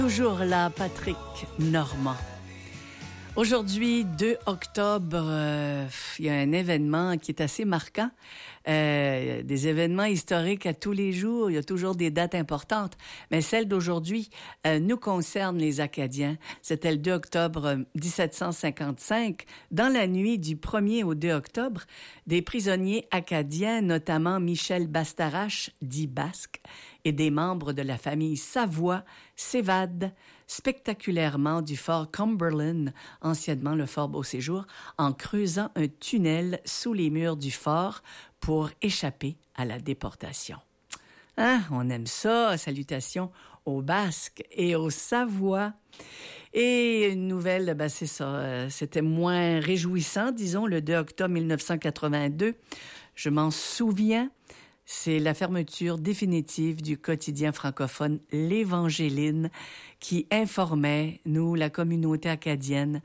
Toujours là, Patrick Normand. Aujourd'hui, 2 octobre, il y a un événement qui est assez marquant. Des événements historiques à tous les jours, il y a toujours des dates importantes. Mais celle d'aujourd'hui nous concerne les Acadiens. C'était le 2 octobre 1755. Dans la nuit du 1er au 2 octobre, des prisonniers acadiens, notamment Michel Bastarache, dit Basque, et des membres de la famille Savoie s'évadent spectaculairement du fort Cumberland, anciennement le fort Beauséjour, en creusant un tunnel sous les murs du fort pour échapper à la déportation. Hein? On aime ça. Salutations aux Basques et aux Savoie. Et une nouvelle, c'est ça, c'était moins réjouissant, disons, le 2 octobre 1982. Je m'en souviens. C'est la fermeture définitive du quotidien francophone L'Évangéline qui informait, nous, la communauté acadienne,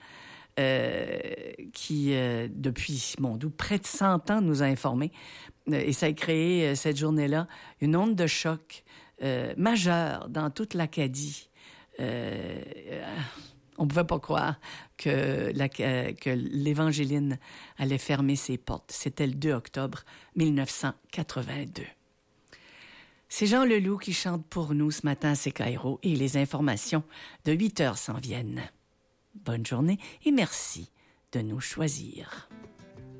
qui, depuis, près de 100 ans, nous a informés. Et ça a créé, cette journée-là, une onde de choc majeure dans toute l'Acadie. On ne pouvait pas croire que l'Évangéline allait fermer ses portes. C'était le 2 octobre 1982. C'est Jean Leloup qui chante pour nous ce matin à CKRO et les informations de 8 heures s'en viennent. Bonne journée et merci de nous choisir.